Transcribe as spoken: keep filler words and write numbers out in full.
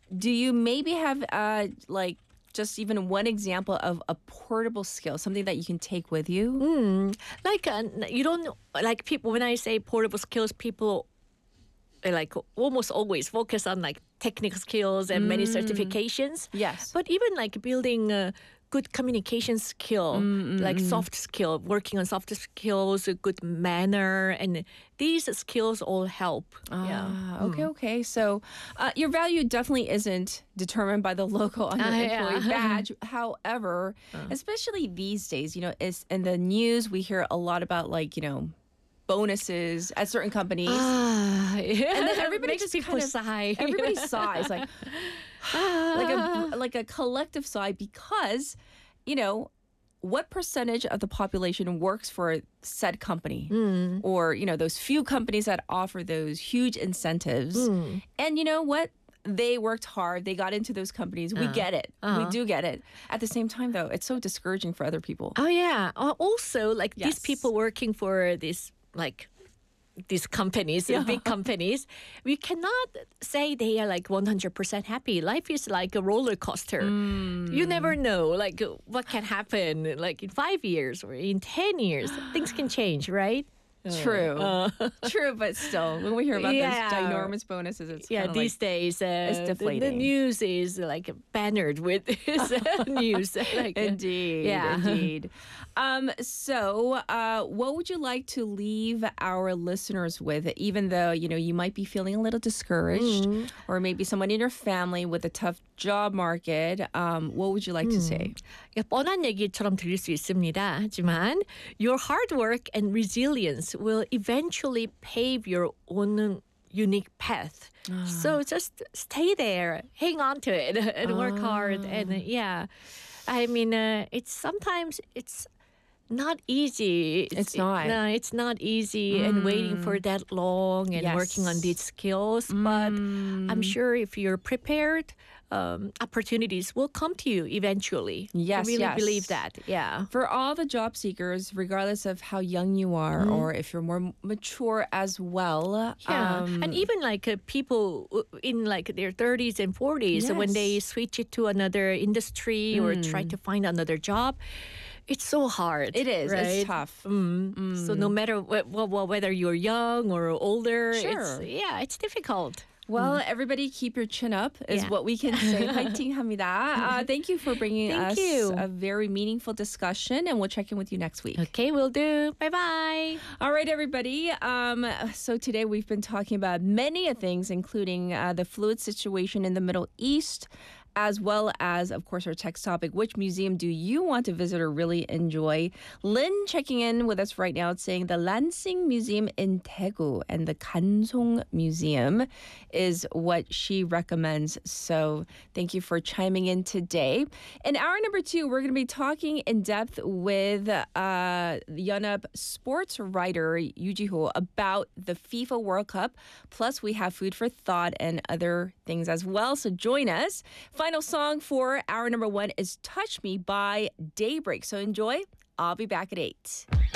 do you maybe have uh, like just even one example of a portable skill, something that you can take with you? Mm, like uh, you don't like people. When I say portable skills, people uh, like almost always focus on like technical skills and many certifications. Yes. But even like building a good communication skill, like soft skill, working on soft skills, a good manner, and these skills all help. yeah. Ah, okay, okay. So uh, your value definitely isn't determined by the logo on your Ah, employee yeah. badge. However, especially these days, you know, it's in the news, we hear a lot about like, you know, bonuses at certain companies. Ah, yeah. And then everybody makes just people kind of sigh. everybody sighs like like a like a collective sigh because, you know, what percentage of the population works for said company or, you know, those few companies that offer those huge incentives. And you know what? They worked hard. They got into those companies. We get it. We do get it. At the same time, though, it's so discouraging for other people. Oh yeah. Uh, Also, like these Yes. people working for this, like these companies, big companies, we cannot say they are like one hundred percent happy. Life is like a roller coaster. You never know, like what can happen, like in five years or in ten years. Things can change, right? True. True, but still, when we hear about Yeah. those ginormous bonuses, it's Yeah, kind of these like, days, uh, it's the- The, deflating. news is like bannered with this uh, news. Like, uh, Indeed, yeah. indeed. Um, so, uh, what would you like to leave our listeners with, even though, you know, you might be feeling a little discouraged or maybe someone in your family with a tough job market, um, what would you like to say? 뻔한 얘기처럼 들릴 수 있습니다. 하지만 your hard work and resilience will eventually pave your own unique path. So just stay there, hang on to it, and work hard. And uh, yeah, I mean, uh, it's sometimes it's not easy. It's not. No, it's not easy and waiting for that long and working on Yes. these skills. But I'm sure if you're prepared, um, opportunities will come to you eventually. Yes, I really yes. believe that. Yeah. For all the job seekers, regardless of how young you are or if you're more mature as well. Yeah, um, and even like uh, people in like their thirties and forties, when they Yes. switch it to another industry or try to find another job, it's so hard. it is. right? It's tough. So no matter wh- wh- wh- whether you're young or older, Sure. it's, yeah, it's difficult. Well, everybody keep your chin up is Yeah. what we can say. 화이팅 합니다. Uh, thank you for bringing Thank us you. a very meaningful discussion, and we'll check in with you next week. Okay, will do. Bye bye. All right, everybody. Um, so today we've been talking about many things, including uh, the fluid situation in the Middle East, as well as, of course, our text topic. Which museum do you want to visit or really enjoy? Lynn checking in with us right now, saying the Lansing Museum in Daegu and the Kansong Museum is what she recommends. So thank you for chiming in today. In hour number two, we're going to be talking in depth with uh, Yeoneup sports writer Yoo Ji-ho about the FIFA World Cup. Plus, we have food for thought and other things as well. So join us. Final song for hour number one is Touch Me by Daybreak. So enjoy. I'll be back at eight.